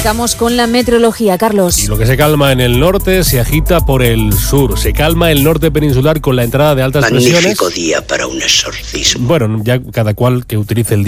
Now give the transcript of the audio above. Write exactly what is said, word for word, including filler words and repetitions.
comunicamos con la meteorología, Carlos. Y lo que se calma en el norte se agita por el sur. Se calma el norte peninsular con la entrada de altas Magnífico presiones. día para un exorcismo. Bueno, ya cada cual que utilice el día